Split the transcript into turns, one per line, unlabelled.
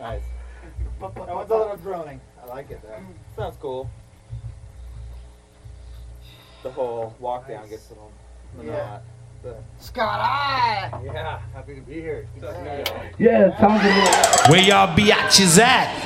Nice.
And what's a little droning?
I like it, though. Sounds cool. The whole walk down gets a little monotone.
Scott,
Yeah, happy to be here.
Yeah, sounds a little.
Where y'all biatches at?